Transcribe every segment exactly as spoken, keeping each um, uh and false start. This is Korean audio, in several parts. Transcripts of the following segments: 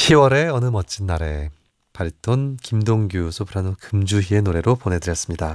시월의 어느 멋진 날에 바리톤 김동규, 소프라노 금주희의 노래로 보내드렸습니다.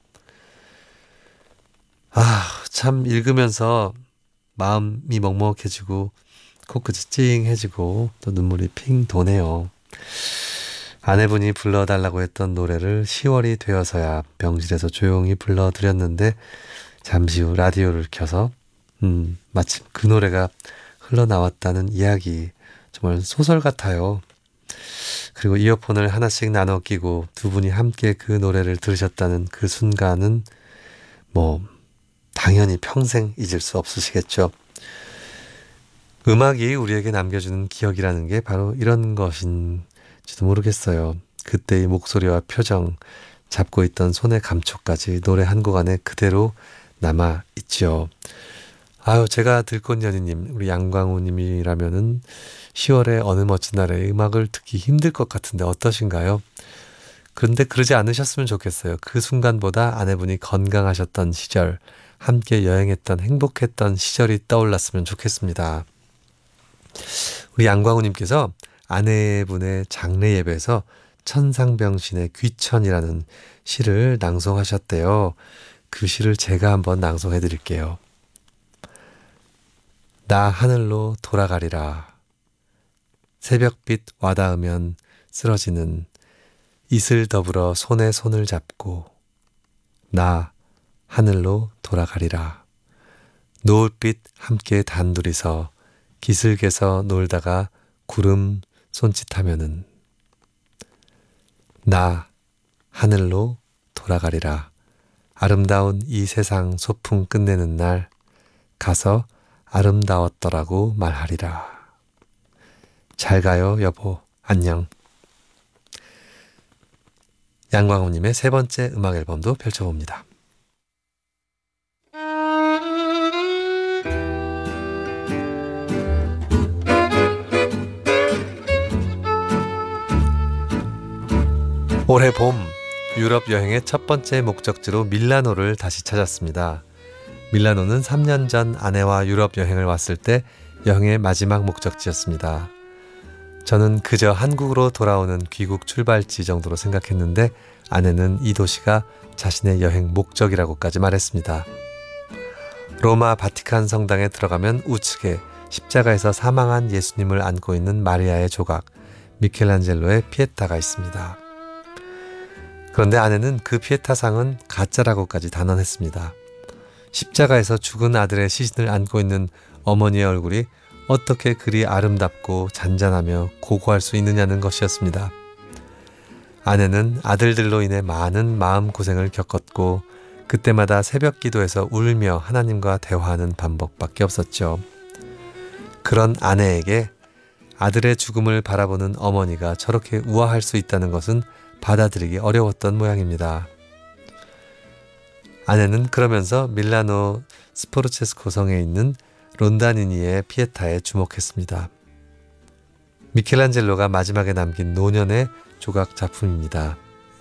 아, 참 읽으면서 마음이 먹먹해지고 코끝이 찡해지고 또 눈물이 핑 도네요. 아내분이 불러달라고 했던 노래를 시월이 되어서야 병실에서 조용히 불러드렸는데 잠시 후 라디오를 켜서 음, 마침 그 노래가 흘러나왔다는 이야기, 정말 소설 같아요. 그리고 이어폰을 하나씩 나눠 끼고 두 분이 함께 그 노래를 들으셨다는 그 순간은 뭐 당연히 평생 잊을 수 없으시겠죠. 음악이 우리에게 남겨주는 기억이라는 게 바로 이런 것인지도 모르겠어요. 그때의 목소리와 표정, 잡고 있던 손의 감촉까지 노래 한 곡 안에 그대로 남아 있죠. 아유, 제가 들꽃연희님, 우리 양광우님이라면은 시월의 어느 멋진 날에 음악을 듣기 힘들 것 같은데 어떠신가요? 그런데 그러지 않으셨으면 좋겠어요. 그 순간보다 아내분이 건강하셨던 시절, 함께 여행했던 행복했던 시절이 떠올랐으면 좋겠습니다. 우리 양광우님께서 아내분의 장례 예배에서 천상병신의 귀천이라는 시를 낭송하셨대요. 그 시를 제가 한번 낭송해 드릴게요. 나 하늘로 돌아가리라. 새벽빛 와닿으면 쓰러지는 이슬 더불어 손에 손을 잡고 나 하늘로 돌아가리라. 노을빛 함께 단둘이서 기슭에서 놀다가 구름 손짓하면은 나 하늘로 돌아가리라. 아름다운 이 세상 소풍 끝내는 날 가서 아름다웠더라고 말하리라. 잘 가요, 여보. 안녕. 양광호님의 세 번째 음악 앨범도 펼쳐봅니다. 올해 봄, 유럽 여행의 첫 번째 목적지로 밀라노를 다시 찾았습니다. 밀라노는 삼 년 전 아내와 유럽 여행을 왔을 때 여행의 마지막 목적지였습니다. 저는 그저 한국으로 돌아오는 귀국 출발지 정도로 생각했는데 아내는 이 도시가 자신의 여행 목적이라고까지 말했습니다. 로마 바티칸 성당에 들어가면 우측에 십자가에서 사망한 예수님을 안고 있는 마리아의 조각, 미켈란젤로의 피에타가 있습니다. 그런데 아내는 그 피에타상은 가짜라고까지 단언했습니다. 십자가에서 죽은 아들의 시신을 안고 있는 어머니의 얼굴이 어떻게 그리 아름답고 잔잔하며 고고할 수 있느냐는 것이었습니다. 아내는 아들들로 인해 많은 마음고생을 겪었고 그때마다 새벽 기도에서 울며 하나님과 대화하는 반복밖에 없었죠. 그런 아내에게 아들의 죽음을 바라보는 어머니가 저렇게 우아할 수 있다는 것은 받아들이기 어려웠던 모양입니다. 아내는 그러면서 밀라노 스포르체스코 성에 있는 론다니니의 피에타에 주목했습니다. 미켈란젤로가 마지막에 남긴 노년의 조각 작품입니다.